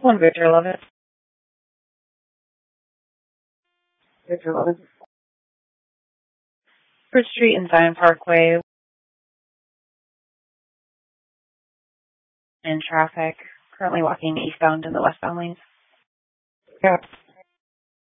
One Victor Lovett. Victor Lovett. First Street and Zion Parkway. In traffic. Currently walking eastbound in the westbound lanes. Yeah.